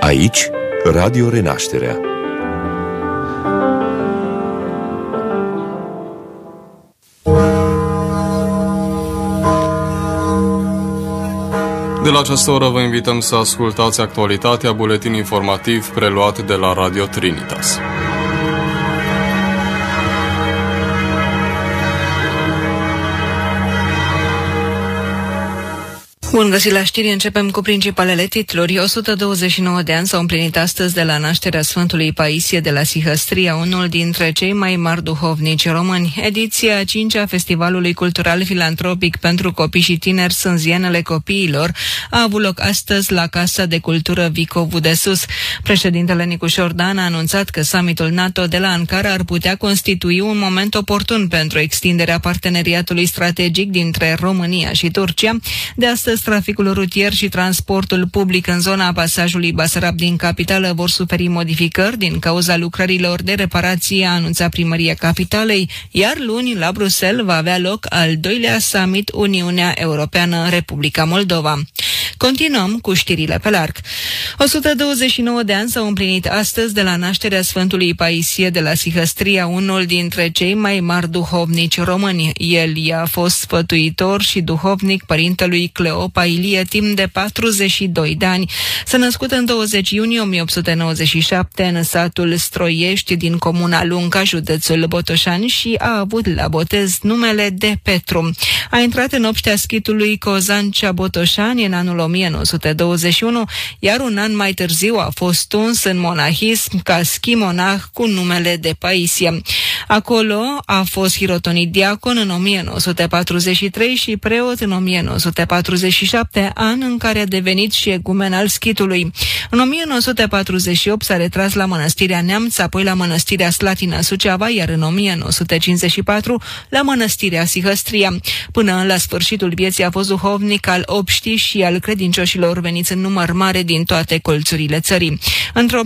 Aici, Radio Renașterea. De la această oră vă invităm să ascultați actualitatea, buletin informativ preluat de la Radio Trinitas. Bun găsit la știri, începem cu principalele titluri. 129 de ani s-au împlinit astăzi de la nașterea Sfântului Paisie de la Sihăstria, unul dintre cei mai mari duhovnici români. Ediția 5-a Festivalului Cultural Filantropic pentru Copii și Tineri Sânzienele Copiilor a avut loc astăzi la Casa de Cultură Vicovu de Sus. Președintele Nicușor Dan a anunțat că summitul NATO de la Ankara ar putea constitui un moment oportun pentru extinderea parteneriatului strategic dintre România și Turcia. De astăzi, traficul rutier și transportul public în zona pasajului Basarab din capitală vor suferi modificări din cauza lucrărilor de reparație, a anunțat Primăria Capitalei, iar luni la Bruxelles va avea loc al doilea summit Uniunea Europeană-Republica Moldova. Continuăm cu știrile pe larg. 129 de ani s-au împlinit astăzi de la nașterea Sfântului Paisie de la Sihăstria, unul dintre cei mai mari duhovnici români. El i-a fost sfătuitor și duhovnic părintelui Cleopa Ilie timp de 42 de ani. S-a născut în 20 iunie 1897 în satul Stroiești din comuna Lunca, județul Botoșani, și a avut la botez numele de Petru. A intrat în obștea schitului Cozancea Botoșani în anul 1921, iar un an mai târziu a fost uns în monahism ca schimonah cu numele de Paisie. Acolo a fost hirotonit diacon în 1943 și preot în 1947, an în care a devenit și egumen al schitului. În 1948 s-a retras la Mănăstirea Neamț, apoi la Mănăstirea Slatina Suceava, iar în 1954 la Mănăstirea Sihăstria. Până la sfârșitul vieții a fost duhovnic al obștii și al credincioșilor veniți în număr mare din toate colțurile țării. Între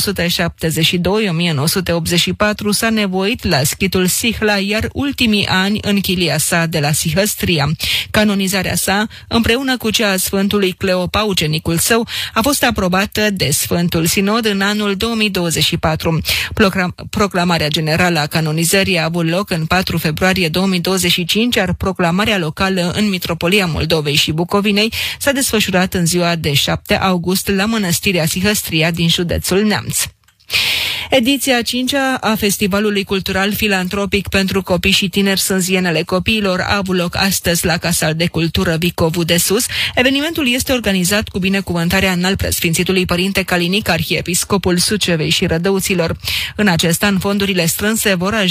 1972-1984 s-a nevoit la schitul Sihla, iar ultimii ani în chilia sa de la Sihăstria. Canonizarea sa, împreună cu cea a Sfântului Cleopa, ucenicul său, a fost aprobată de Sfântul Sinod în anul 2024. Proclamarea generală a canonizării a avut loc în 4 februarie 2025, iar proclamarea locală în Mitropolia Moldovei și Bucovinei s-a desfășurat în ziua de 7 august la Mănăstirea Sihăstria din județul Neamț. Ediția 5-a a Festivalului Cultural Filantropic pentru Copii și Tineri Sânzienele Copiilor a avut loc astăzi la Casa de Cultură Vicovu de Sus. Evenimentul este organizat cu binecuvântarea Înalt-Preasfințitului Părinte Calinic, arhiepiscopul Sucevei și Rădăuților. În acest an, fondurile strânse vor